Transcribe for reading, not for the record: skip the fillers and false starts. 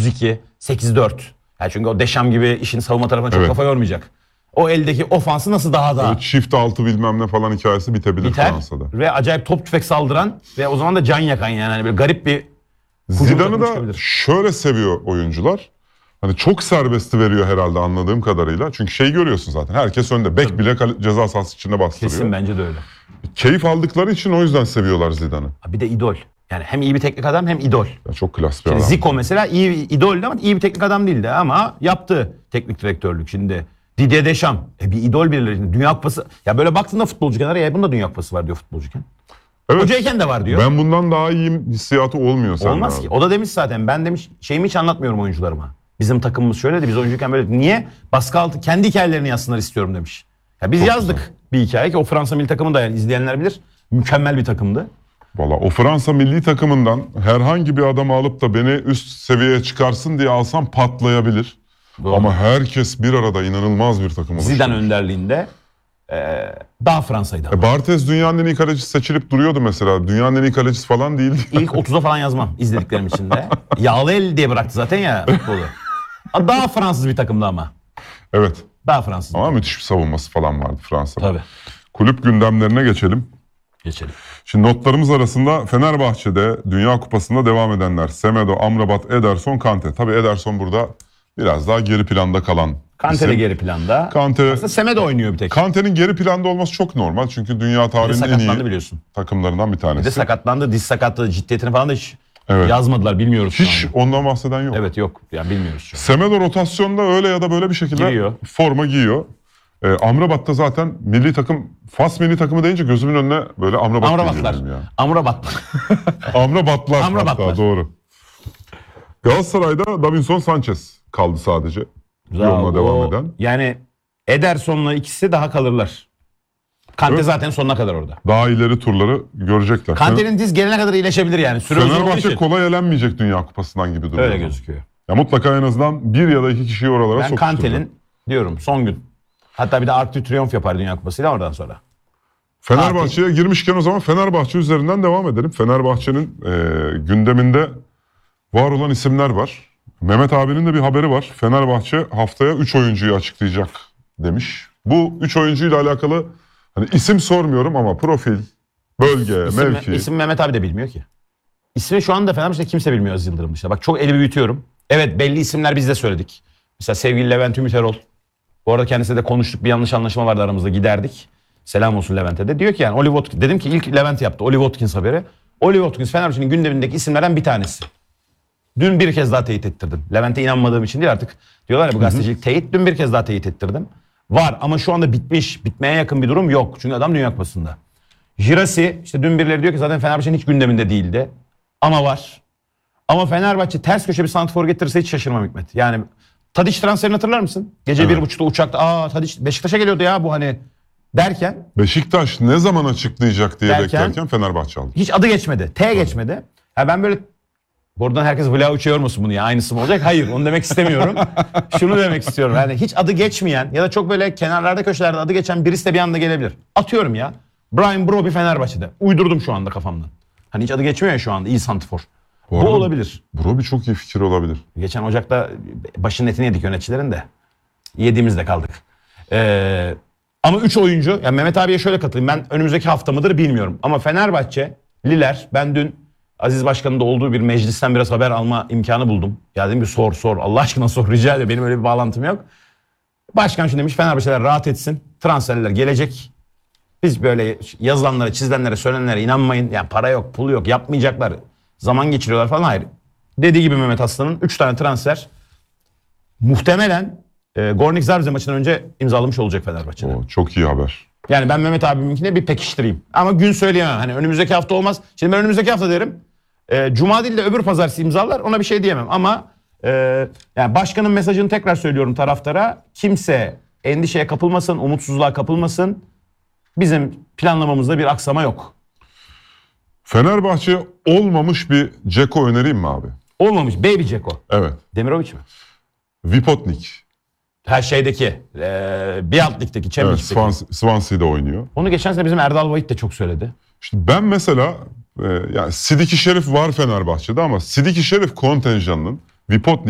9-2, 8-4. Yani çünkü o Deşam gibi işin savunma tarafına çok kafa yormayacak. O eldeki ofansı nasıl daha Evet, çift altı bilmem ne falan hikayesi bitebilir Fransa'da. Ve acayip top tüfek saldıran ve o zaman da can yakan yani hani böyle garip bir Zidane'ı da şöyle seviyor oyuncular. Hani çok serbesti veriyor herhalde anladığım kadarıyla. Çünkü şey görüyorsun zaten. Herkes önde. Bek bile ceza sahası içinde bastırıyor. Kesin bence de öyle. Keyif aldıkları için o yüzden seviyorlar Zidane'ı. Bir de idol. Yani hem iyi bir teknik adam hem idol. Ya çok klas bir adam. Zico mesela iyi bir idoldü ama iyi bir teknik adam değildi ama yaptı teknik direktörlük şimdi. Didier Deschamps. Bir idol birileri. Şimdi Dünya Kupası. Ya böyle baktığında futbolcu kenara ya bunda Dünya Kupası var diyor futbolcuken. Evet. Hocayken de var diyor. Ben bundan daha iyi hissiyatı olmuyor sende. Olmaz ki. O da demiş zaten. Ben demiş şeyimi hiç anlatmıyorum oyuncularıma. Bizim takımımız şöyleydi. Biz oyuncuyken böyle. Niye? Baskı altı kendi hikayelerini yazsınlar istiyorum demiş. Ya biz çok yazdık güzel bir hikaye ki o Fransa milli takımı da yani izleyenler bilir. Mükemmel bir takımdı. Valla o Fransa milli takımından herhangi bir adamı alıp da beni üst seviyeye çıkarsın diye alsam patlayabilir. Doğru. Ama herkes bir arada inanılmaz bir takım oluşturmuş. Zidane önderliğinde daha Fransa'ydı ama. Barthez dünyanın en iyi kalecisi seçilip duruyordu mesela. Dünyanın en iyi kalecisi falan değildi. İlk 30'a falan yazmam izlediklerim içinde. Yağlı el diye bıraktı zaten ya futbolu. Daha Fransız bir takımdı ama. Evet. Daha Fransız. Ama müthiş bir savunması falan vardı Fransa'da. Tabii. Kulüp gündemlerine geçelim. Geçelim. Şimdi notlarımız arasında Fenerbahçe'de Dünya Kupası'nda devam edenler. Semedo, Amrabat, Ederson, Kante. Tabii Ederson burada biraz daha geri planda kalan. Kante de geri planda. Kante, aslında Semedo oynuyor bir tek. Kante'nin geri planda olması çok normal. Çünkü dünya tarihinin en iyi biliyorsun. takımlarından bir tanesi. Bir de sakatlandı. Diz sakatlığı ciddiyetini falan da hiç evet. yazmadılar. Bilmiyoruz şu Hiç anda. ondan bahseden yok. Evet yok. Yani bilmiyoruz şu an. Semedo rotasyonda öyle ya da böyle bir şekilde Giriyor. forma giyiyor. Amrabat da zaten milli takım, Fas milli takımı deyince gözümün önüne böyle Amrabat geliyor benim ya. Amrabatlar. Amrabatlar Amrabatlar. hatta doğru. Galatasaray'da Davinson Sanchez kaldı sadece. Yoluna devam eden. Yani Ederson'la ikisi daha kalırlar. Kante evet. Zaten sonuna kadar orada. Daha ileri turları görecekler. Kante'nin diz gelene kadar iyileşebilir yani. Fenerbahçe kolay elenmeyecek Dünya Kupası'ndan gibi duruyor. Öyle gözüküyor. Ya mutlaka en azından bir ya da iki kişiyi oralara ben sokuşturacak. Kante'nin diyorum son gün. Hatta bir de Arc de Triomphe yapar Dünya Kupası'yla oradan sonra. Fenerbahçe'ye girmişken o zaman Fenerbahçe üzerinden devam edelim. Fenerbahçe'nin gündeminde var olan isimler var. Mehmet abinin de bir haberi var. Fenerbahçe haftaya 3 oyuncuyu açıklayacak demiş. Bu 3 oyuncuyla alakalı hani isim sormuyorum ama profil, bölge, mevki. İsim Mehmet abi de bilmiyor ki. İsmi şu anda Fenerbahçe'de kimse bilmiyor Aziz Yıldırım dışında. Bak çok eli büyütüyorum. Evet belli isimler biz de söyledik. Mesela sevgili Levent Ümit Erol. Bu arada kendisiyle de konuştuk. Bir yanlış anlaşma vardı aramızda, giderdik. Selam olsun Levent'e de. Diyor ki yani Oliver Watkins. Dedim ki ilk Levent yaptı. Oliver Watkins haberi. Oliver Watkins Fenerbahçe'nin gündemindeki isimlerden bir tanesi. Dün bir kez daha teyit ettirdim. Levent'e inanmadığım için değil artık. Diyorlar ya bu gazetecilik teyit. Dün bir kez daha teyit ettirdim. Var ama şu anda bitmiş. Bitmeye yakın bir durum yok. Çünkü adam Dünya Kupası'nda. Girassi işte dün birileri diyor ki zaten Fenerbahçe'nin hiç gündeminde değildi. Ama var. Ama Fenerbahçe ters köşe bir santrfor getirirse hiç şaşırmam Hikmet. Yani Tadiç transferini hatırlar mısın? Gece evet. 1.30'da uçakta Tadiç Beşiktaş'a geliyordu ya bu hani derken. Beşiktaş ne zaman açıklayacak diye beklerken Fenerbahçe aldı. Hiç adı geçmedi. Geçmedi. Ya ben böyle buradan herkes Vlahovic'e yormasın bunu ya aynısı mı olacak? Hayır onu demek istemiyorum. Şunu demek istiyorum. Yani hiç adı geçmeyen ya da çok böyle kenarlarda köşelerde adı geçen birisi de bir anda gelebilir. Atıyorum ya. Brian Broby Fenerbahçe'de. Uydurdum şu anda kafamdan. Hani hiç adı geçmiyor ya şu anda iyi santrfor. Bu olabilir. Broby çok iyi fikir olabilir. Geçen Ocak'ta başının etini yedik yöneticilerin de. Yediğimizde kaldık. Ama 3 oyuncu. Yani Mehmet abiye şöyle katılayım. Ben önümüzdeki hafta mıdır bilmiyorum. Ama Fenerbahçe, Liler. Ben dün Aziz Başkan'ın da olduğu bir meclisten biraz haber alma imkanı buldum. Ya dedim bir sor. Allah aşkına sor rica ederim. Benim öyle bir bağlantım yok. Başkan şunu demiş. Fenerbahçeler rahat etsin. Transferler gelecek. Biz böyle yazılanlara, çizilenlere, söylenenlere inanmayın. Yani para yok, pul yok. Yapmayacaklar. Zaman geçiriyorlar falan. Hayır. Dediği gibi Mehmet Aslan'ın 3 tane transfer muhtemelen Gornik Zabrze maçından önce imzalamış olacak Fenerbahçe'de. Çok iyi haber. Yani ben Mehmet abiminkine bir pekiştireyim. Ama gün söyleyemem. Hani önümüzdeki hafta olmaz. Şimdi ben önümüzdeki hafta derim. Cuma değil de öbür pazartesi imzalar. Ona bir şey diyemem. Ama yani başkanın mesajını tekrar söylüyorum taraftara. Kimse endişeye kapılmasın, umutsuzluğa kapılmasın. Bizim planlamamızda bir aksama yok. Fenerbahçe olmamış bir Dzeko önereyim mi abi? Olmamış. Baby Dzeko. Evet. Demirovic mi? Vipotnik. Her şeydeki. Bir alt ligdeki. Championship'teki. Evet, Swansea'de oynuyor. Onu geçen sene bizim Erdal Vahit de çok söyledi. İşte ben mesela yani Sidiki Şerif var Fenerbahçe'de ama Sidiki Şerif kontenjanının Vipotnik